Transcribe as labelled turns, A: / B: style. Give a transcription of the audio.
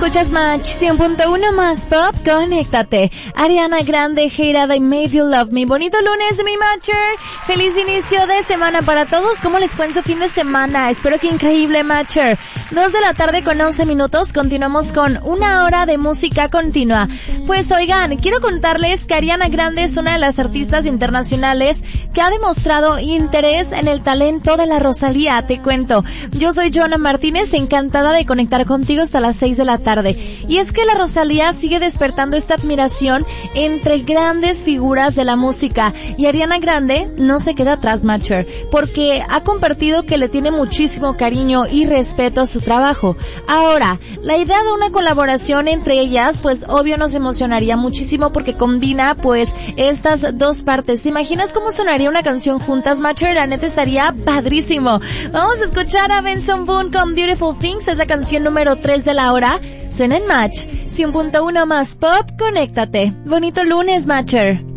A: Escuchas Match 100.1 más pop, conéctate. Ariana Grande, Hate I Made You Love Me. Bonito lunes, mi Matcher. Feliz inicio de semana para todos. ¿Cómo les fue en su fin de semana? Espero que increíble, Matcher. 2 de la tarde con 11 minutos. Continuamos con una hora de música continua. Pues oigan, quiero contarles que Ariana Grande es una de las artistas internacionales que ha demostrado interés en el talento de la Rosalía. Te cuento. Yo soy Joana Martínez, encantada de conectar contigo hasta las 6 de la tarde. Y es que la Rosalía sigue despertando esta admiración entre grandes figuras de la música. Y Ariana Grande no se queda atrás, Matcher, porque ha compartido que le tiene muchísimo cariño y respeto a su trabajo. Ahora, la idea de una colaboración entre ellas, pues obvio nos emocionaría muchísimo porque combina pues estas dos partes. ¿Te imaginas cómo sonaría una canción juntas, Matcher? La neta estaría padrísimo. Vamos a escuchar a Benson Boone con Beautiful Things, es la canción número 3 de la hora. Suena en Match 100.1 más pop, conéctate. Bonito lunes, Matcher.